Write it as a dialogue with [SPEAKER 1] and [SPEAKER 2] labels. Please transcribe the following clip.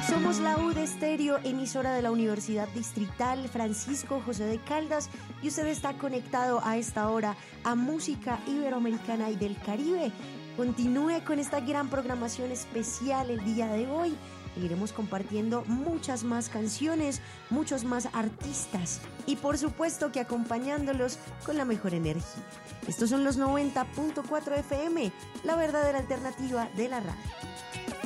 [SPEAKER 1] Somos la UD Estéreo, emisora de la Universidad Distrital Francisco José de Caldas, y usted está conectado a esta hora a música iberoamericana y del Caribe. Continúe con esta gran programación especial el día de hoy. Iremos compartiendo muchas más canciones, muchos más artistas y por supuesto que acompañándolos con la mejor energía. Estos son los 90.4 FM, la verdadera alternativa de la radio.